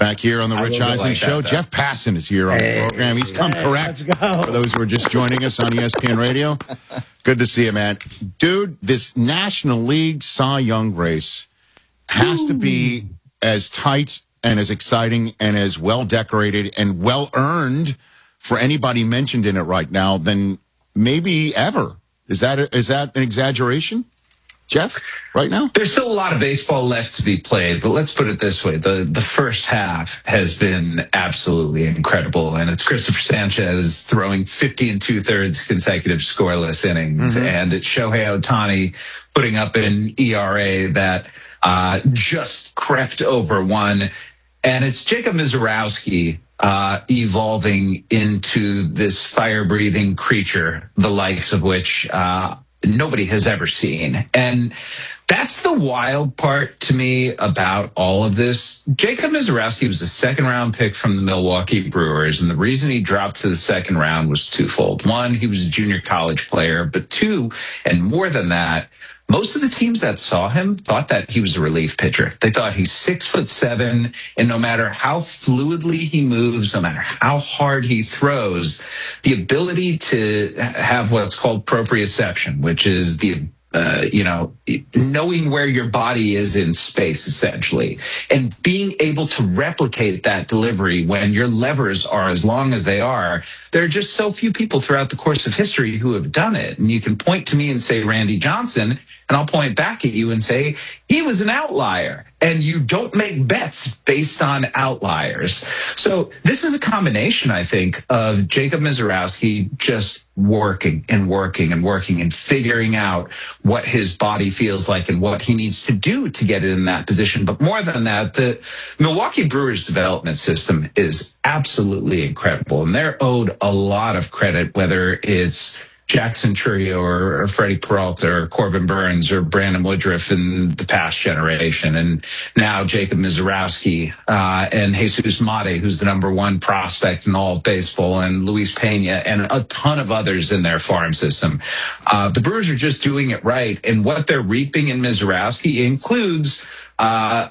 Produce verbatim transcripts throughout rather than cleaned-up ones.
Back here on the Rich Eisen like Show, that, Jeff Passan is here on hey, the program. He's come hey, correct for those who are just joining us on E S P N Radio. Good to see you, man. Dude, this National League Cy Young race has Ooh. to be as tight and as exciting and as well-decorated and well-earned for anybody mentioned in it right now than maybe ever. Is that a, is that an exaggeration? Jeff, right now? There's still a lot of baseball left to be played, but let's put it this way. The the first half has been absolutely incredible, and it's Christopher Sanchez throwing fifty and two-thirds consecutive scoreless innings, mm-hmm. and it's Shohei Ohtani putting up an E R A that uh, just crept over one, and it's Jacob Misiorowski uh, evolving into this fire-breathing creature, the likes of which uh, nobody has ever seen. And that's the wild part to me about all of this. Jacob Misiorowski was a second-round pick from the Milwaukee Brewers, and the reason he dropped to the second round was twofold. One, he was a junior college player, but two, and more than that, most of the teams that saw him thought that he was a relief pitcher. They thought he's six foot seven, and no matter how fluidly he moves, no matter how hard he throws, the ability to have what's called proprioception, which is the Uh, you know, knowing where your body is in space, essentially, and being able to replicate that delivery when your levers are as long as they are. There are just so few people throughout the course of history who have done it. And you can point to me and say Randy Johnson, and I'll point back at you and say he was an outlier. And you don't make bets based on outliers. So this is a combination, I think, of Jacob Misiorowski just working and working and working and figuring out what his body feels like and what he needs to do to get it in that position. But more than that, the Milwaukee Brewers development system is absolutely incredible. And they're owed a lot of credit, whether it's Jackson Churio or, or Freddie Peralta or Corbin Burns or Brandon Woodruff in the past generation. And now Jacob Misiorowski uh, and Jesus Mate, who's the number one prospect in all of baseball, and Luis Pena and a ton of others in their farm system. Uh, the Brewers are just doing it right. And what they're reaping in Misiorowski includes uh,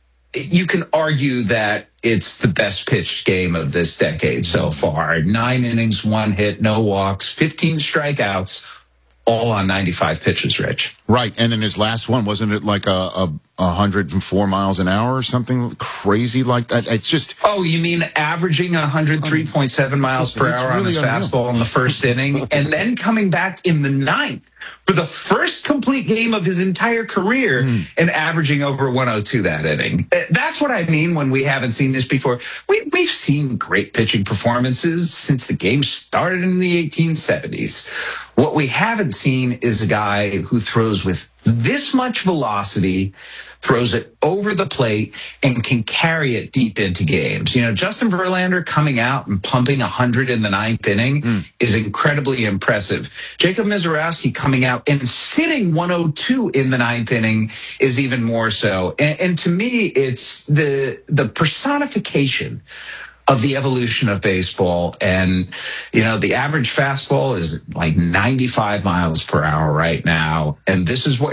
you can argue that it's the best pitched game of this decade so far. Nine innings, one hit, no walks, fifteen strikeouts, all on ninety-five pitches, Rich. Right. And then his last one, wasn't it like a, a, a one hundred four miles an hour or something crazy like that? It's just... Oh, you mean averaging one hundred three point seven miles per hour really on his unreal. fastball in the first inning, and then coming back in the ninth for the first complete game of his entire career mm. and averaging over one oh two that inning. That's what I mean when we haven't seen this before. We, we've seen great pitching performances since the game started in the eighteen seventies. What we haven't seen is a guy who throws with this much velocity, throws it over the plate, and can carry it deep into games. You know, Justin Verlander coming out and pumping one hundred in the ninth inning mm. is incredibly impressive. Jacob Misiorowski coming out and sitting one oh two in the ninth inning is even more so. And, and to me, it's the the personification of the evolution of baseball. And, you know, the average fastball is like ninety-five miles per hour right now. And this is what